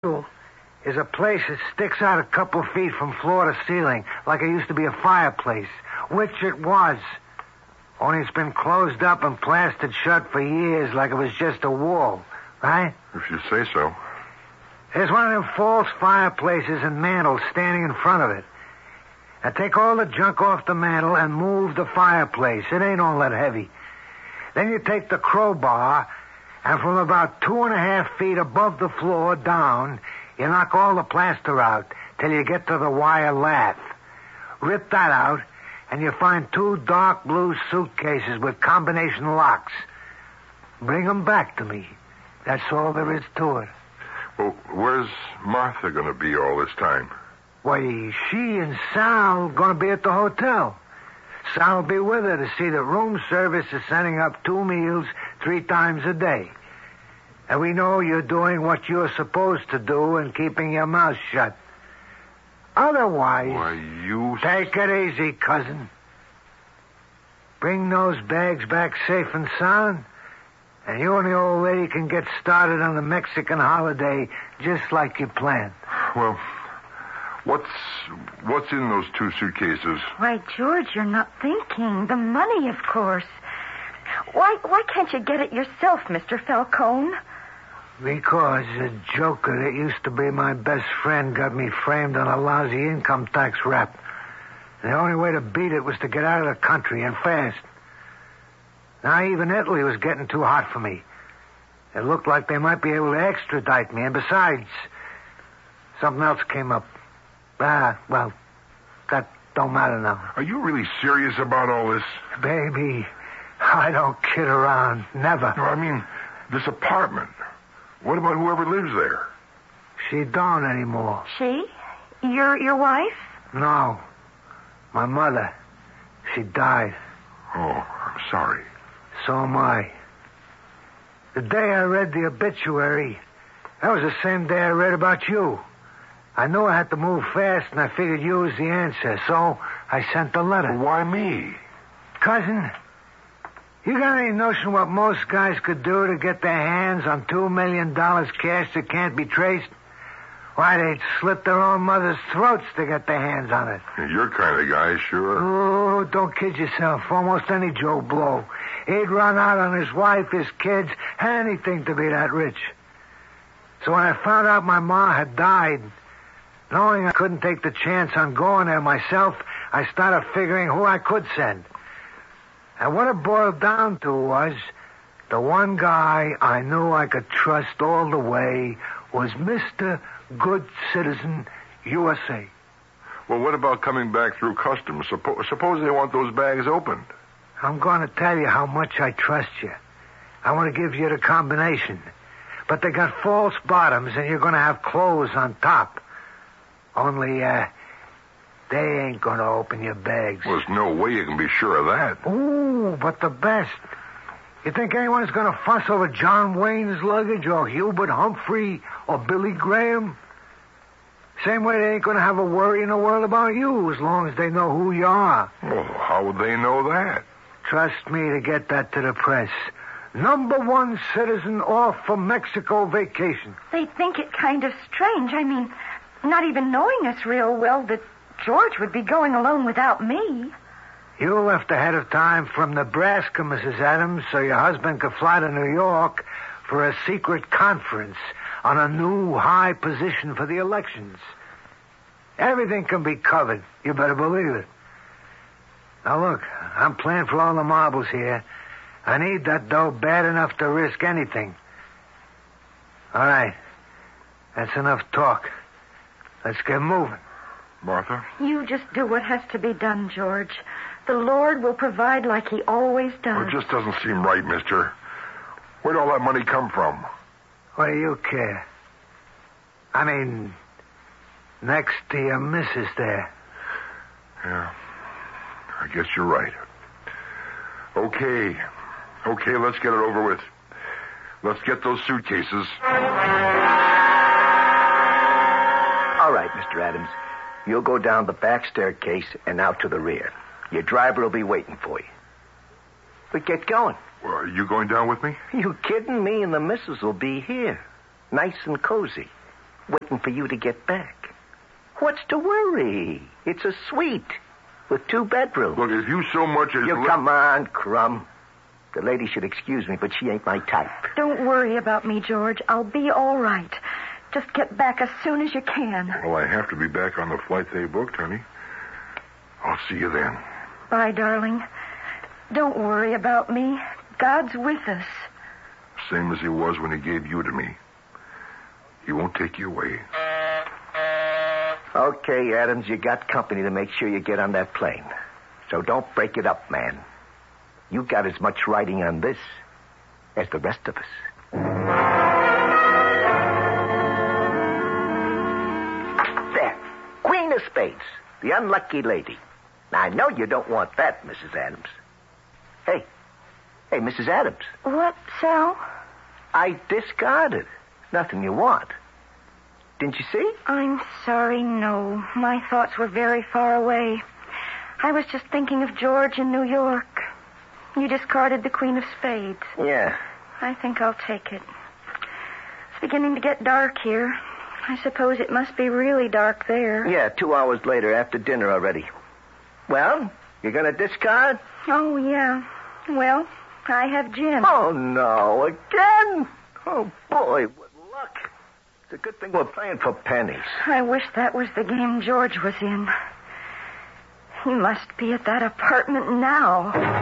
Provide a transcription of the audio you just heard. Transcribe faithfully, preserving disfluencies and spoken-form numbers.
is a place that sticks out a couple feet from floor to ceiling, like it used to be a fireplace, which it was. Only it's been closed up and plastered shut for years like it was just a wall, right? If you say so. There's one of them false fireplaces and mantles standing in front of it. Now take all the junk off the mantle and move the fireplace. It ain't all that heavy. Then you take the crowbar, and from about two and a half feet above the floor down, you knock all the plaster out till you get to the wire lath. Rip that out, and you find two dark blue suitcases with combination locks. Bring them back to me. That's all there is to it. Well, where's Martha going to be all this time? Why, she and Sal going to be at the hotel. Sal will be with her to see that room service is sending up two meals three times a day. And we know you're doing what you're supposed to do and keeping your mouth shut. Otherwise... Why, you... Take it easy, cousin. Bring those bags back safe and sound, and you and the old lady can get started on the Mexican holiday just like you planned. Well, what's what's in those two suitcases? Why, George, you're not thinking. The money, of course. Why, why can't you get it yourself, Mister Falcone? Because a joker that used to be my best friend got me framed on a lousy income tax rap. The only way to beat it was to get out of the country, and fast. Now even Italy was getting too hot for me. It looked like they might be able to extradite me, and besides, something else came up. Ah, well, that don't matter now. Are you really serious about all this? Baby, I don't kid around. Never. No, I mean, this apartment. What about whoever lives there? She don't anymore. She? Your your wife? No. My mother. She died. Oh, I'm sorry. So am I. The day I read the obituary, that was the same day I read about you. I knew I had to move fast, and I figured you was the answer, so I sent the letter. Well, why me? Cousin, you got any notion what most guys could do to get their hands on two million dollars cash that can't be traced? Why, they'd slit their own mother's throats to get their hands on it. You're kind of guy, sure. Oh, don't kid yourself. Almost any Joe Blow. He'd run out on his wife, his kids, anything to be that rich. So when I found out my ma had died, knowing I couldn't take the chance on going there myself, I started figuring who I could send. And what it boiled down to was the one guy I knew I could trust all the way was Mister Good Citizen U S A. Well, what about coming back through customs? Suppo- suppose they want those bags opened. I'm going to tell you how much I trust you. I want to give you the combination. But they got false bottoms, and you're going to have clothes on top. Only, uh, they ain't going to open your bags. Well, there's no way you can be sure of that. Ooh, but the best. You think anyone's going to fuss over John Wayne's luggage or Hubert Humphrey or Billy Graham? Same way they ain't going to have a worry in the world about you as long as they know who you are. Well, how would they know that? Trust me to get that to the press. Number one citizen off for Mexico vacation. They think it kind of strange. I mean, not even knowing us real well, that George would be going alone without me. You left ahead of time from Nebraska, Missus Adams, so your husband could fly to New York for a secret conference on a new high position for the elections. Everything can be covered. You better believe it. Now, look, I'm playing for all the marbles here. I need that dough bad enough to risk anything. All right. That's enough talk. Let's get moving. Martha? You just do what has to be done, George. The Lord will provide like he always does. Well, it just doesn't seem right, mister. Where'd all that money come from? What do you care? I mean, next to your missus there. Yeah, I guess you're right. Okay. Okay, let's get it over with. Let's get those suitcases. All right, Mister Adams. You'll go down the back staircase and out to the rear. Your driver will be waiting for you. But get going. Well, are you going down with me? You kidding? Me and the missus will be here. Nice and cozy. waiting for you to get back. What's to worry? It's a suite with two bedrooms. Look, if you so much as... You li- come on, Crumb. The lady should excuse me, but she ain't my type. Don't worry about me, George. I'll be all right. Just get back as soon as you can. Well, I have to be back on the flight they booked, honey. I'll see you then. Bye, darling. Don't worry about me. God's with us. Same as he was when he gave you to me. He won't take you away. Okay, Adams, you got company to make sure you get on that plane. So don't break it up, man. You got as much writing on this as the rest of us. There. Queen of Spades. The unlucky lady. Now, I know you don't want that, Missus Adams. Hey. Hey, Missus Adams. What, Sal? I discarded. Nothing you want. Didn't you see? I'm sorry, no. My thoughts were very far away. I was just thinking of George in New York. You discarded the Queen of Spades. Yeah. I think I'll take it. It's beginning to get dark here. I suppose it must be really dark there. Yeah, two hours later, after dinner already. Well, you're going to discard? Oh, yeah. Well, I have Jim. Oh, no. Again? Oh, boy, what luck. It's a good thing we're playing for pennies. I wish that was the game George was in. He must be at that apartment now.